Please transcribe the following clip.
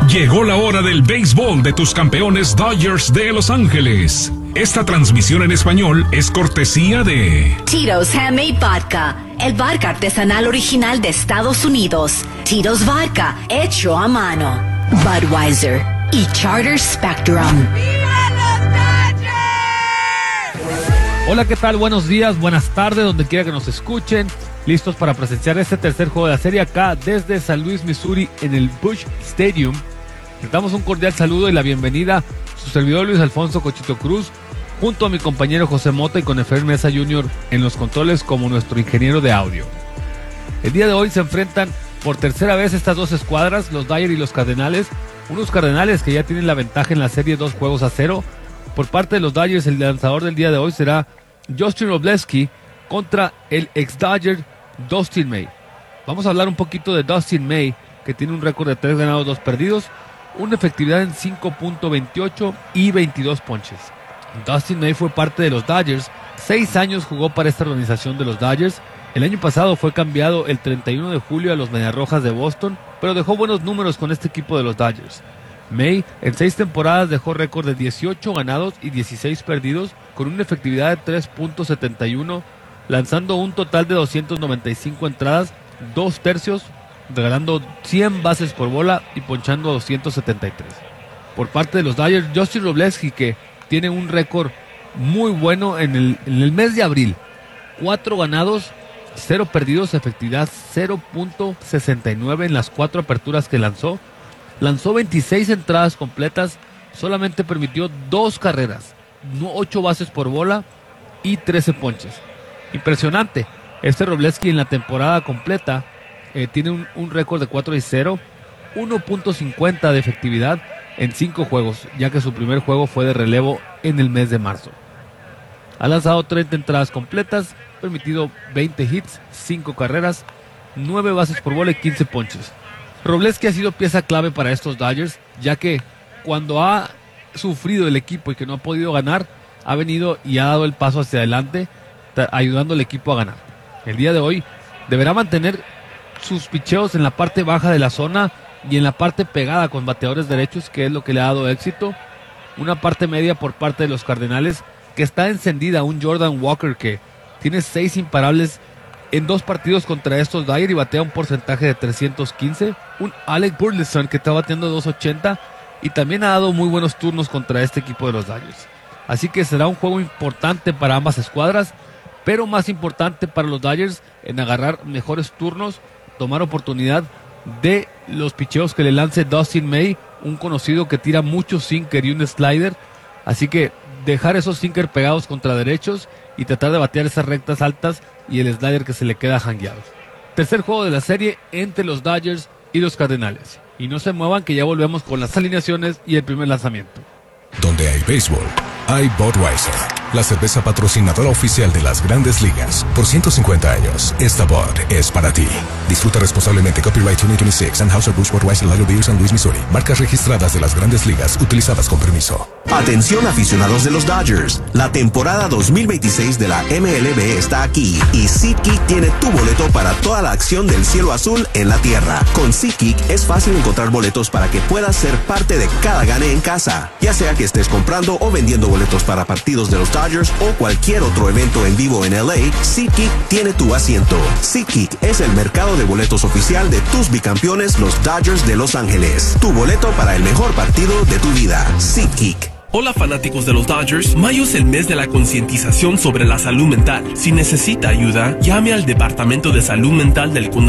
Llegó la hora del béisbol de tus campeones Dodgers de Los Ángeles. Esta transmisión en español es cortesía de Tito's Handmade Vodka, el vodka artesanal original de Estados Unidos. Tito's Vodka, hecho a mano. Budweiser y Charter Spectrum. Hola, ¿qué tal? Buenos días, buenas tardes, donde quiera que nos escuchen. Listos para presenciar este tercer juego de la serie acá desde San Luis, Missouri, en el Busch Stadium. Les damos un cordial saludo y la bienvenida a su servidor Luis Alfonso Cochito Cruz, junto a mi compañero José Mota y con Efraín Mesa Jr. en los controles como nuestro ingeniero de audio. El día de hoy se enfrentan por tercera vez estas dos escuadras, los Dodgers y los Cardenales. Unos Cardenales que ya tienen la ventaja en la serie 2-0. Por parte de los Dodgers, el lanzador del día de hoy será Justin Robleski contra el ex-Dodger Dustin May. Vamos a hablar un poquito de Dustin May, que tiene un récord de 3 ganados, 2 perdidos, una efectividad en 5.28 y 22 ponches. Dustin May fue parte de los Dodgers, 6 años jugó para esta organización de los Dodgers. El año pasado fue cambiado el 31 de julio a los Mediarrojas de Boston, pero dejó buenos números con este equipo de los Dodgers. May en 6 temporadas dejó récord de 18 ganados y 16 perdidos, con una efectividad de 3.71, lanzando un total de 295 entradas, 2 tercios, regalando 100 bases por bola y ponchando 273. Por parte de los Dodgers, Justin Robleski, que tiene un récord muy bueno en el mes de abril. 4 ganados, 0 perdidos, efectividad 0.69 en las 4 aperturas que lanzó. Lanzó 26 entradas completas, solamente permitió 2 carreras, 8 bases por bola y 13 ponches. Impresionante. Este Robleski en la temporada completa tiene un récord de 4-0, 1.50 de efectividad en 5 juegos, ya que su primer juego fue de relevo en el mes de marzo. Ha lanzado 30 entradas completas, permitido 20 hits, 5 carreras, 9 bases por bola y 15 ponches. Robleski ha sido pieza clave para estos Dodgers, ya que cuando ha sufrido el equipo y que no ha podido ganar, ha venido y ha dado el paso hacia adelante, ayudando al equipo a ganar. El día de hoy deberá mantener sus picheos en la parte baja de la zona y en la parte pegada con bateadores derechos, que es lo que le ha dado éxito. Una parte media por parte de los Cardenales, que está encendida. Un Jordan Walker que tiene 6 imparables en 2 partidos contra estos Dodgers y batea un porcentaje de 315. Un Alec Burleson que está bateando 280 y también ha dado muy buenos turnos contra este equipo de los Dodgers. Así que será un juego importante para ambas escuadras, pero más importante para los Dodgers en agarrar mejores turnos, tomar oportunidad de los picheos que le lance Dustin May, un conocido que tira mucho sinker y un slider. Así que dejar esos sinker pegados contra derechos y tratar de batear esas rectas altas y el slider que se le queda jangueado. Tercer juego de la serie entre los Dodgers y los Cardenales. Y no se muevan, que ya volvemos con las alineaciones y el primer lanzamiento. Donde hay béisbol, hay Budweiser, la cerveza patrocinadora oficial de las Grandes Ligas. Por 150 años, esta Bud es para ti. Disfruta responsablemente. Copyright 2026, Anheuser-Busch Budweiser Lager Beer, San Luis, Missouri. Marcas registradas de las Grandes Ligas, utilizadas con permiso. Atención, aficionados de los Dodgers. La temporada 2026 de la MLB está aquí y SeatGeek tiene tu boleto para toda la acción del cielo azul en la tierra. Con SeatGeek es fácil encontrar boletos para que puedas ser parte de cada gane en casa, ya sea que estés comprando o vendiendo boletos para partidos de los Dodgers o cualquier otro evento en vivo en LA. SeatGeek tiene tu asiento. SeatGeek es el mercado de boletos oficial de tus bicampeones, los Dodgers de Los Ángeles. Tu boleto para el mejor partido de tu vida. SeatGeek. Hola fanáticos de los Dodgers, mayo es el mes de la concientización sobre la salud mental. Si necesita ayuda, llame al Departamento de Salud Mental del Condado